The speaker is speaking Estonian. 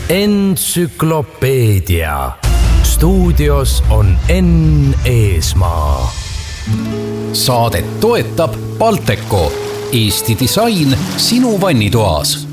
Entsüklopeedia. Stuudios on Enn Eesmaa. Saadet toetab Balteco, Eesti disain sinu vannitoas.